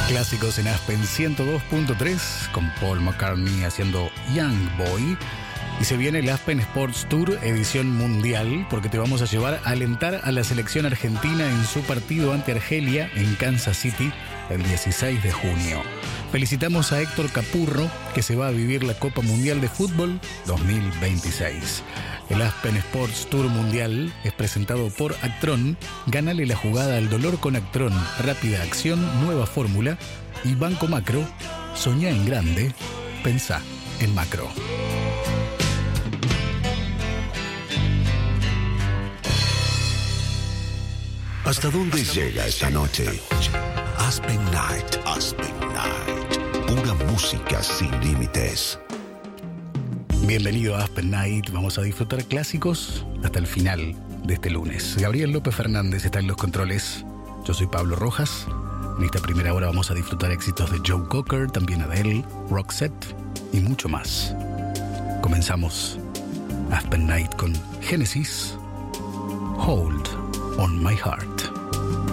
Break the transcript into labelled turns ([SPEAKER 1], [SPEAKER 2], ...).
[SPEAKER 1] Clásicos en Aspen 102.3 con Paul McCartney haciendo Young Boy. Y se viene el Aspen Sports Tour edición mundial, porque te vamos a llevar a alentar a la selección argentina en su partido ante Argelia en Kansas City el 16 de junio. Felicitamos a Héctor Capurro, que se va a vivir la Copa Mundial de Fútbol 2026. El Aspen Sports Tour Mundial es presentado por Actron. Gánale la jugada al dolor con Actron. Rápida acción, nueva fórmula. Y Banco Macro. Soñá en grande, pensá en macro.
[SPEAKER 2] ¿Hasta dónde llega esta noche? Aspen Night. Aspen Night. Pura música sin límites.
[SPEAKER 1] Bienvenido a Aspen Night. Vamos a disfrutar clásicos hasta el final de este lunes. Gabriel López Fernández está en los controles. Yo soy Pablo Rojas. En esta primera hora vamos a disfrutar éxitos de Joe Cocker, también Adele, Roxette y mucho más. Comenzamos Aspen Night con Genesis, Hold on My Heart.